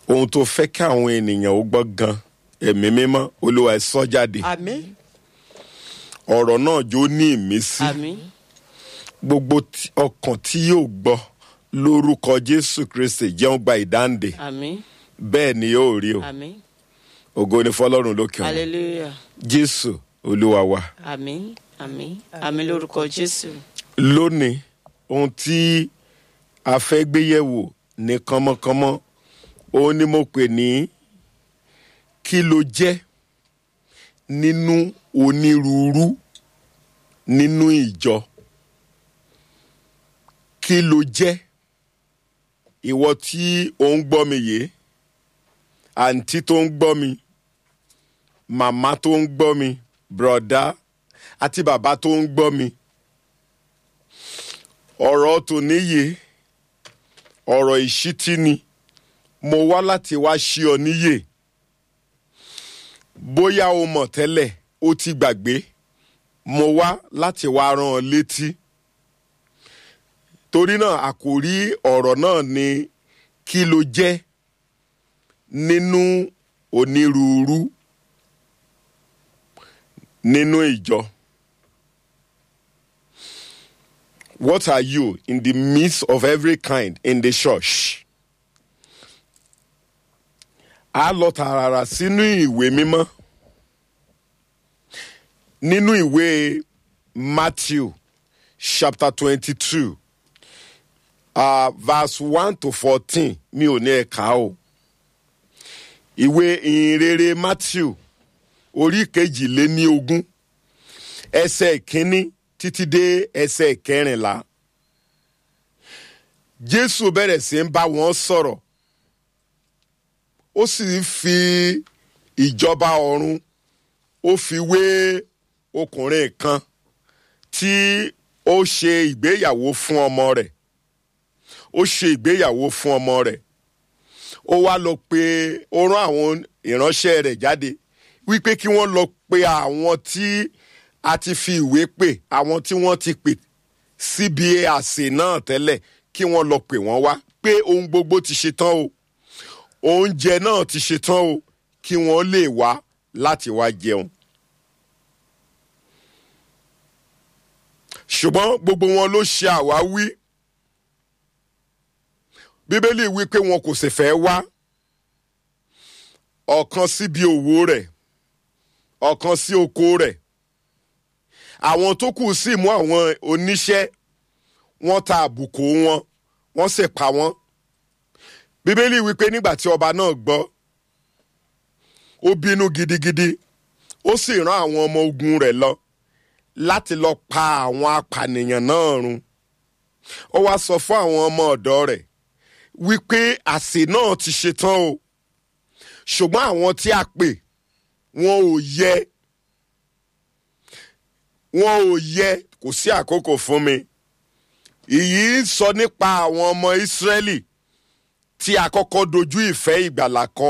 ohun tó fẹ́ kí àwọn ènìyàn ó gbọ́ gan ẹ̀mí mímọ́ Olúwa ẹ sọ jáde. Àmín. Ọ̀rọ̀ náà jó ní ìmísí. Àmín. Gbogbo ọkàn tí yóò gbọ́ lórúkọ Jésù Kristi jẹun gba ìdáǹdè. Àmín. Bẹ́ẹ̀ ni yóò rí o. Àmín. Ògo ni fọ́lọ́run lókè ọ̀run. Hallelujah. Jésù Olúwa wa. Àmín. Àmín. Àmín lórúkọ Jésù. Lónìí ohun tí a fẹ́ gbé yẹ̀wò ní kánmọ́kánmọ́ òun ni mo pè ní kí ló jẹ́ nínú onírúurú nínú ìjọ. Kí ló jẹ́ ìwọ tí ò ń gbọ́ mi yìí, àǹtí tó ń gbọ́ mi, màmá tó ń gbọ́ mi, bùrọ̀dá àti bàbá tó ń gbọ́ mi. Ọ̀rọ̀ tòní yìí ọ̀rọ̀ ìṣítí ni. Mo wá láti wá ṣí ọ níyè. Bóyá o mọ̀ tẹ́lẹ̀ o ti gbàgbé, mo wá láti wá rán ọ létí. Torí náà àkòrí ọ̀rọ̀ náà ni kí ló jẹ́ nínú onírúurú nínú ìjọ. What are you in the midst of every kind in the church? A lọ tààrà sínú ìwé mímọ́. Nínú ìwé Matthew chapter 22 verse 1 to 14 mi ò ní ẹ̀ka o. Ìwé ìhìnrere Matthew orí kejìléníogún ẹsẹ̀ ìkíní títí dé ẹsẹ̀ ìkẹrìnlá. Jésù bẹ̀rẹ̀ sí ń bá wọn sọ̀rọ̀. Ó sì fi ìjọba ọ̀run ó fi wé ọkùnrin kan tí ó ṣe ìgbéyàwó fún ọmọ rẹ̀. Ó ṣe ìgbéyàwó fún ọmọ rẹ̀. Ó wá lọ pé ó rán àwọn ìránṣẹ́ rẹ̀ jáde wípé kí wọ́n lọ pe àwọn tí a ti fi ìwé pè, àwọn tí wọ́n ti pè síbi àsè náà tẹ́lẹ̀, kí wọ́n lọ pè wọ́n wá pé ohun gbogbo ti ṣe tán o. Oúnjẹ náà ti ṣe tán o, kí wọ́n lè wá láti wá jẹun. Ṣùgbọ́n gbogbo wọn ló ṣe àwáwí. Bíbélì wí pé wọn kò sì fẹ́ wá. Ọ̀kan síbi òwò rẹ̀, ọ̀kan sí oko rẹ̀. Àwọn tó kù sì mú àwọn oníṣẹ́, wọ́n ta àbùkù wọn, wọ́n sì pa wọ́n. Bíbélì wí pé nígbà tí ọba náà gbọ́, ó bínú gidigidi, ó sì rán àwọn ọmọ ogun rẹ̀ lọ láti lọ pa àwọn apànìyàn náà run. Ó wá sọ fún àwọn ọmọ ọ̀dọ̀ rẹ̀ wípé àsè náà ti ṣe tán o, ṣùgbọ́n àwọn tí a pè wọn ò yẹ. Wọn ò yẹ, kò sí àkókò fún mi. Èyí ń sọ nípa àwọn ọmọ Ísírẹ́lì tí a kọ́kọ́ dojú ìfẹ́ ìgbàlà kọ.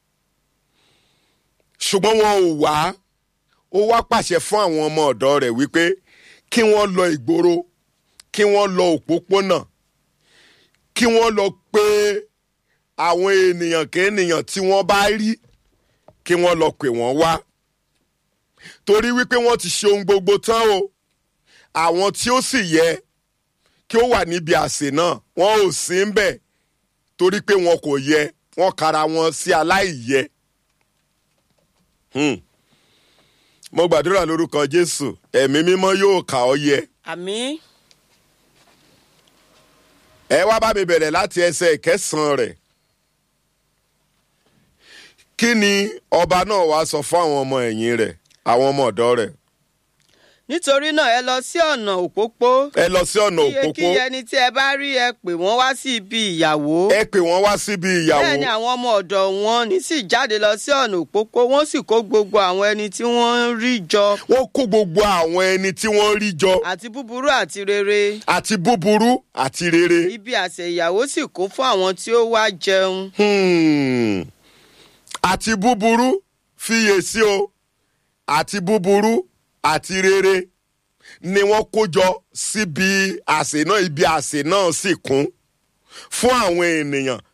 Ṣùgbọ́n wọn ò wá. Ó wá pàṣẹ fún àwọn ọmọ ọ̀dọ̀ rẹ̀ wípé kí wọ́n lọ ìgboro, kí wọ́n lọ òpópónà, kí wọ́n lọ pé àwọn ènìyàn kéènìyàn tí wọ́n bá rí, kí wọ́n lọ pè wọ́n wá. Torí wípé wọ́n ti ṣe ohun gbogbo tán o. Àwọn tí ó sì yẹ kí ó wà níbi àsè náà, wọn ò sí ń bẹ̀ torí pé wọn kò yẹ, wọ́n kara wọn sí aláìyẹ. Mo gbàdúrà lórúkọ Jésù, ẹ̀mí mímọ́ yóò kà ọ́ yẹ. Àmín. Ẹ wá bá mi bẹ̀rẹ̀ láti ẹsẹ̀ ìkẹsàn-án rẹ̀. Kí ni ọba náà wá sọ fún àwọn ọmọ ẹ̀yìn rẹ̀, àwọn ọmọ ọ̀dọ̀ rẹ̀? Nítorí náà ẹ lọ sí ọ̀nà òpópó. Ẹ lọ sí ọ̀nà òpópó. Kí ẹni tí ẹ bá rí ẹ pè wọ́n wá sí ibi ìyàwó. Ẹ pè wọ́n wá síbi ìyàwó. Bẹ́ẹ̀ ni àwọn ọmọ ọ̀dọ̀ wọn ní sì jáde lọ sí ọ̀nà òpópó, wọ́n sì kó gbogbo àwọn ẹni tí wọ́n rí jọ. Wọ́n kó gbogbo àwọn ẹni tí wọ́n rí jọ. Àti búburú àti rere. Àti búburú àti rere. Ibi àsè ìyàwó sì kún fún àwọn tí ó wá jẹun. Àti búburú fiyèsí o, àti búburú àti rere ni wọ́n kó jọ síbi àsè náà. Ibi àsè náà sì kún fún àwọn ènìyàn